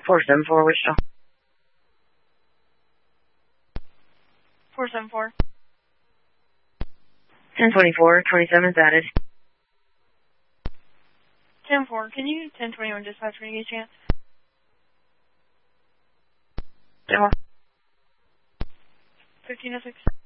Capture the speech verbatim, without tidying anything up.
four seven four, Wichita. four seven four. ten twenty-four, twenty-seven's added. ten four, can you ten twenty-one dispatch when you get a chance? ten four. fifteen oh six.